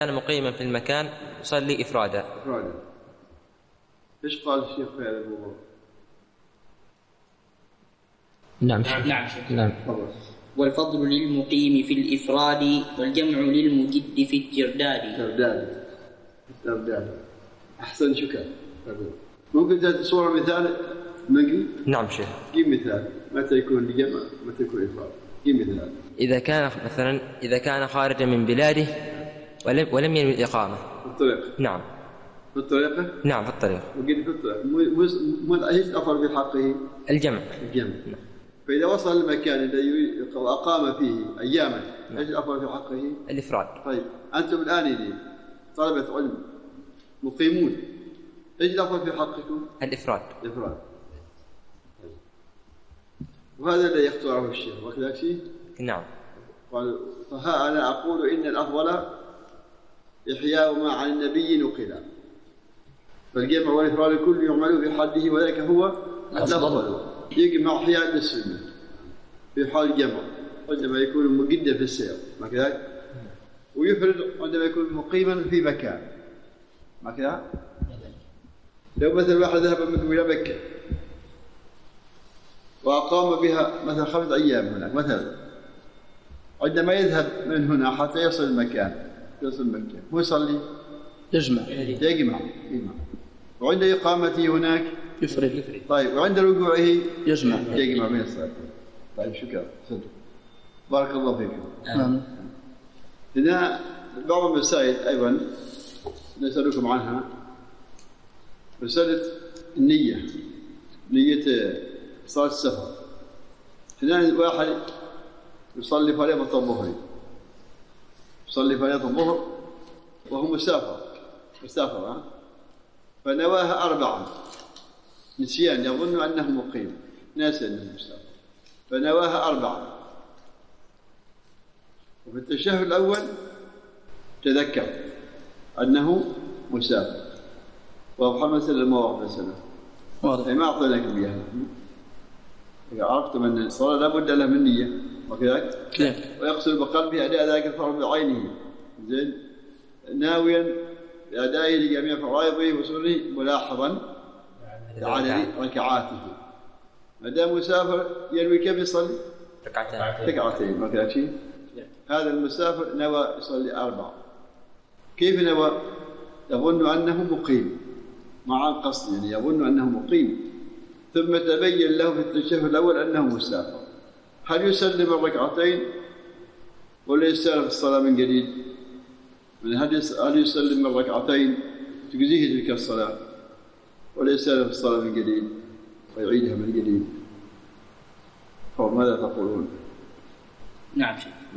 كان مقيما في المكان يصلي إفرادا. إيش قال الشيخ في هذا الموضوع؟ نعم. والفضل للمقيم في الإفراد والجمع للمجد في الترداد. أحسن شكرا. ممكن تأتي صورة مثال نقي؟ نعم شيخ. جيب مثال متى يكون الجمع متى يكون الإفراد. جيب مثال. إذا كان خارجا من بلاده ولم ينوي الإقامة. في الطريق. نعم. في الطريقة؟ نعم في الطريق. وقد في الطريق. إيش أفضل في حقه؟ الجمع. فإذا وصل المكان الذي أقام فيه أياما إيش الأفضل في حقه؟ الإفراد. طيب أنتم الآن طلبة علم مقيمون إيش الأفضل في حقكم؟ الإفراد. وهذا الذي يختاره الشيخ وكذلك شيء؟ نعم. قال فها أنا أقول إن الأفضل إحياء ما عن النبي نقل، فالجمع والإفراد الكل يعمل في حده وذلك هو الأفضل. يجمع أحياء السنة في حال الجمع عندما يكون مجدا في السير ما كذلك، ويفرد عندما يكون مقيما في مكان ما كذا. لو مثل واحد ذهب منكم إلى مكة وأقام بها مثلا 5 أيام هناك مثلا، عندما يذهب من هنا حتى يصل مكة هو يصلي يجمع. وعند إقامته هناك يفرد. طيب وعند رجوعه يجمع بين الصلاة. طيب شكرا. بارك الله فيكم. هنا بعض المسائل أيضا نسألكم عنها، مسألة النية، نية صلاة السفر. هنا واحد يصلي فريضة الظهر وهو مسافر فنواها 4 نسيان، يظن أنه مقيم ناسا أنه مسافر فنواها 4. وفي التشهد الأول تذكر أنه مسافر وأبحر مثل المواقف مثلا ما أعطيناك بيها. إذا عرفتم أن الصلاة لا بد لها من نية وكذلك ويقصد بقلبه أداء ذلك الفرض بعينه زين ناويا بأدائه لجميع فرائضه وسننه ملاحظا عدد ركعاته. ما دام مسافر ينوي كم يصلي؟ ركعتين ما كذا شيء. هذا المسافر نوى يصلي 4. كيف نوى؟ يظن أنه مقيم مع القصد، يعني يظن أنه مقيم، ثم تبين له في التشهد الأول أنه مسافر. هل يسلم الركعتين ولا يستأنف الصلاة من جديد؟ هل يسلم الركعتين تجزيه تلك الصلاة ولا يستأنف الصلاة من جديد ويعيدها من جديد؟ فماذا تقولون؟ نعم.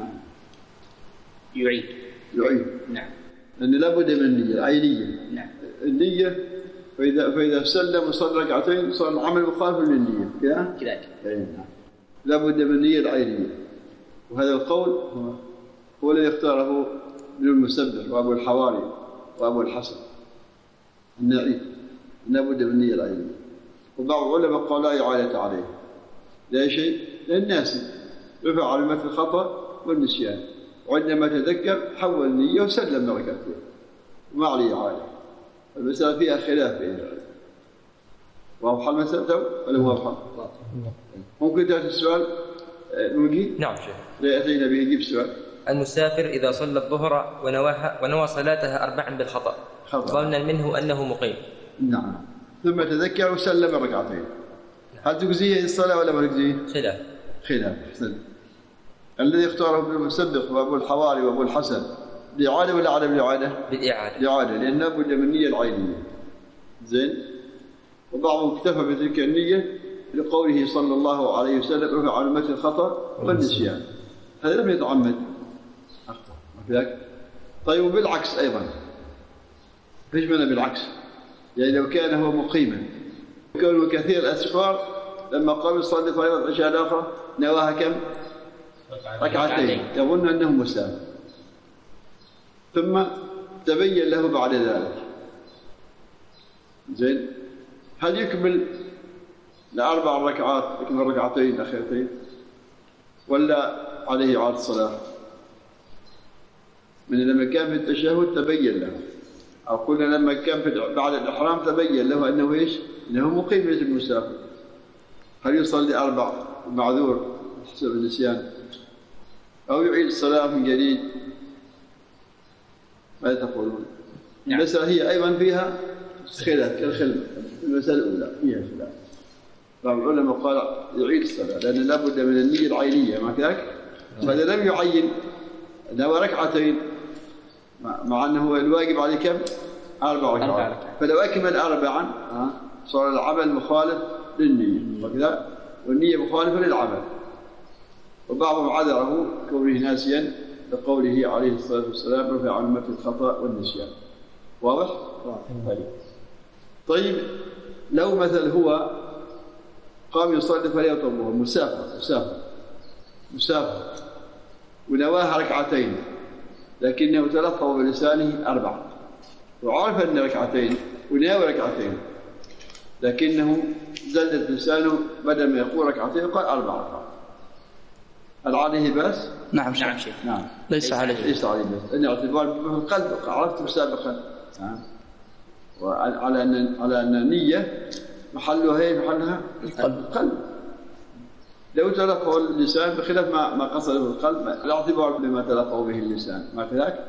يعيد. نعم. لأن لابد من النية العينية. نعم. النية فإذا سلم وصلى ركعتين صار العمل مخالف للنية كذلك. نعم. لابد من النية العينية. وهذا القول هو الذي اختاره ابن المسبح وأبو الحواري وأبو الحسن النعيم، لابد من النية العينية. وبعض العلماء قال لا إعادة عليه، لا شيء للناس رفع علامة الخطأ والنسيان، وعندما تذكر حول النية وسلم ركعتين وما عليه إعادة. المسألة فيها خلاف بين العلماء. واضح المسألة ولا واضحة؟ ممكن تأتي السؤال نجيب؟ نعم شيخ. لا أتينا به نجيب السؤال. المسافر إذا صلى الظهر ونوى صلاتها 4 بالخطأ ظنا منه أنه مقيم. نعم. ثم تذكر وسلم ركعتين. هل تجزيه الصلاة ولا ما تجزيه؟ خلاف. أحسن. الذي اختاره ابن المسبح وأبو الحواري وأبو الحسن بالإعادة ولا عدم الإعادة؟ بالإعادة لأن لابد من النية العينية. زين. وبعضهم اكتفى بتلك النية لقوله صلى الله عليه وسلم رفع علامة الخطأ والنسيان، هذا لم يتعمد. طيب وبالعكس أيضا، ايش معنى بالعكس؟ يعني لو كان هو مقيما كونه كثير الأسفار لما قام يصلي فريضة العشاء الآخرة نواها كم؟ ركعتين، يظن أنه مسافر، ثم تبين له بعد ذلك. زين. هل يكمل ل4 ركعات يكمل ركعتين أخيرتين ولا عليه إعادة الصلاة؟ من لما كان في التشهد تبين له، أو قلنا لما كان بعد الإحرام تبين له أنه إيش؟ أنه مقيم ليس مسافر. هل يصلي 4 معذور حسب النسيان، أو يعيد الصلاة من جديد؟ ماذا تقولون؟ المسألة هي أيضا فيها خلاف كالخلف، المسألة الأولى فيها خلاف. بعض العلماء قال يعيد الصلاة لأن لابد من النية العينية، ما كذلك؟ فإذا لم يعين نوى ركعتين مع أنه الواجب عليه كم؟ 4 ركعات، فلو أكمل 4 صار العمل مخالف للنية وكذا، والنية مخالفة للعمل. وبعضهم عذره كونه ناسيا لقوله عليه الصلاة والسلام رفع عن أمتي الخطأ والنسيان. واضح؟ طيب لو مثل هو قام يصلي فريضة الظهر مسافر ونواها 2 لكنه تلفظ بلسانه 4 وعرف أن 2 وناوى 2 لكنه زلت لسانه بدل ما يقول 2 قال 4 ركعات. هل عليه بس؟ نعم شيخ. نعم ليس عليه بس أن اعتبار بالقلب عرفت سابقا. وعلى أن النية محلها القلب. لو تلفظ اللسان بخلاف ما قصده القلب الاعتبار بما تلفظ به اللسان، ما كذلك؟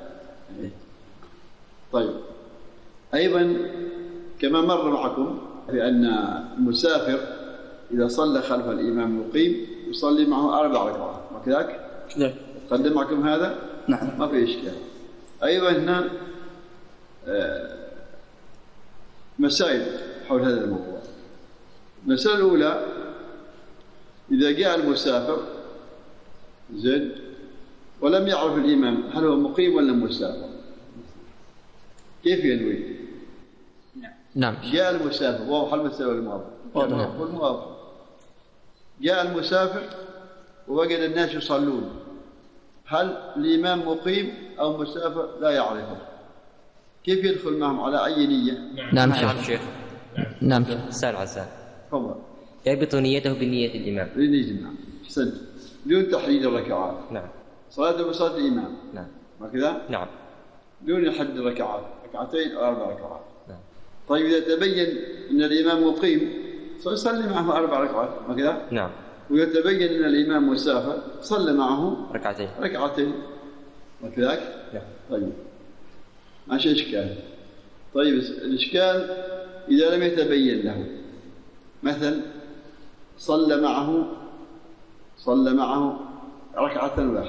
طيب أيضا كما مر معكم بأن المسافر إذا صلى خلف الإمام المقيم يصلي معه 4 ركعات، ما كذلك؟ قدم معكم هذا؟ نعم ما في إشكال. أيضا هنا مسائل حول هذا الموضوع. المسألة الأولى إذا جاء المسافر زين ولم يعرف الإمام هل هو مقيم ولا مسافر، كيف ينوي؟ نعم. جاء المسافر واضح المسألة والمواضح. جاء المسافر ووجد الناس يصلون، هل الإمام مقيم أو مسافر لا يعرفه، كيف يدخل معهم على أي نية؟ نعم شيخ. نعم سال عسان. تفضل. يربط نيته بنية الإمام. بنية الإمام. أحسنت. بدون تحديد الركعات. نعم. صلاته بصلاة الإمام. نعم. ما كذا؟ نعم. بدون حد الركعات، 2 أو 4 ركعات. نعم. طيب إذا تبين أن الإمام مقيم صلي معه 4 ركعات، ما كذا؟ نعم. ويتبين أن الإمام مسافر صلى معه 2 ما كذاك؟ نعم. طيب ماشي إشكال. طيب الإشكال إذا لم يتبين له، مثل صلى معه 1 ركعة،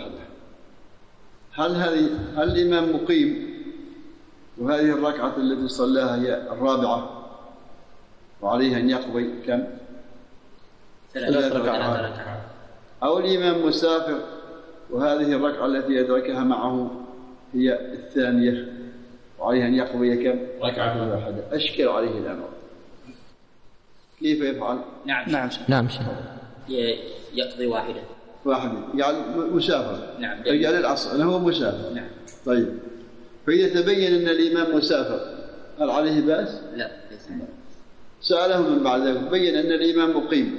هل الإمام مقيم وهذه الركعة التي صلاها هي 4 وعليها أن يقضي كم؟ 3 ركعات، أو الإمام مسافر وهذه الركعة التي أدركها معه هي 2 وعليها أن يقضي كم؟ 1 ركعة. أشكل عليه الأمر، كيف يفعل؟ نعم يقضي واحدة يعني مسافر. نعم. رجال العصر أنه هو مسافر. نعم. طيب فإذا تبين أن الإمام مسافر هل عليه بأس؟ لا ليس. سأله من بعد ذلك بين أن الإمام مقيم،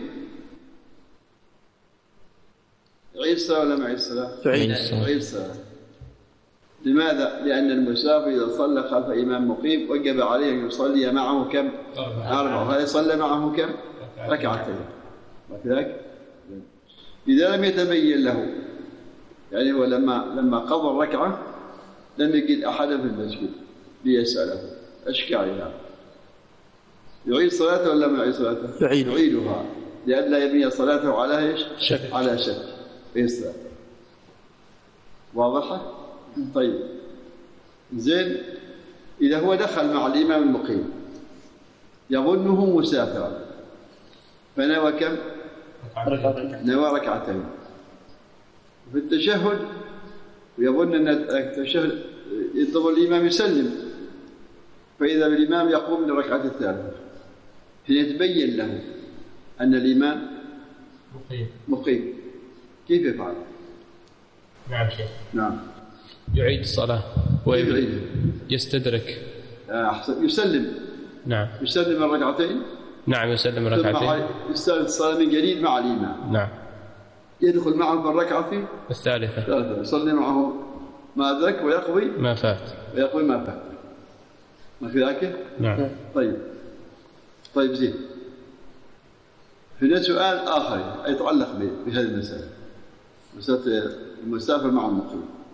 يعيد الصلاة ولا ما يعيد الصلاة؟ يعيد الصلاة. لماذا؟ لأن المسافر إذا صلى خلف إمام مقيم وجب عليه أن يصلي معه كم؟ 4. هذا صلى معه كم؟ 2. وكذلك إذا لم يتبين له، يعني هو لما قضى الركعة لم يجد أحدا في المسجد ليسأله، أشكى عليها، يعيد صلاته ولا ما يعيد صلاته؟ يعيدها لئلا يبني صلاته على ايش؟ على شك في الصلاة. واضحة؟ طيب زين. إذا هو دخل مع الإمام المقيم يظنه مسافرا فنوى كم؟ نوى 2 في التشهد، ويظن أن التشهد يطلب الإمام يسلم، فإذا الإمام يقوم للركعة الثالثة حين يتبين له أن الإمام مقيم كيف يفعل؟ نعم شيخ. نعم. يعيد الصلاة ويستدرك. يسلم. نعم. يسلم 2. نعم يسلم 2. يستلم الصلاة من جديد مع الإمام. نعم. يدخل معه في الركعة الثالثة. يصلي معه ما أدرك ويقضي ما فات. ما فات. ما في ذاك؟ نعم. طيب زين. هنا سؤال آخر يتعلق بهذه المسألة، مسألة المسافر مع المقيم.